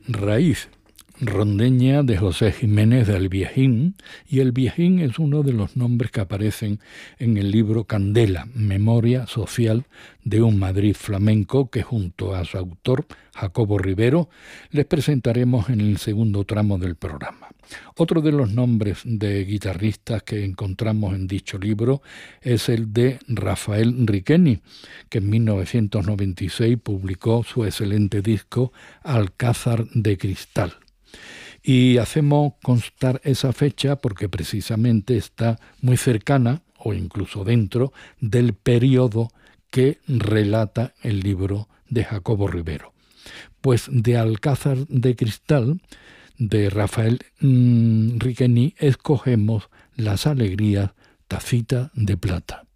Raíz, rondeña de José Jiménez del Viejín, y el Viejín es uno de los nombres que aparecen en el libro Candela, Memoria Social de un Madrid flamenco, que junto a su autor, Jacobo Rivero, les presentaremos en el segundo tramo del programa. Otro de los nombres de guitarristas que encontramos en dicho libro es el de Rafael Riqueni, que en 1996 publicó su excelente disco Alcázar de Cristal. Y hacemos constar esa fecha porque precisamente está muy cercana, o incluso dentro, del periodo que relata el libro de Jacobo Rivero. Pues de Alcázar de Cristal, de Rafael Riqueni, escogemos Las Alegrías, Tacita de Plata.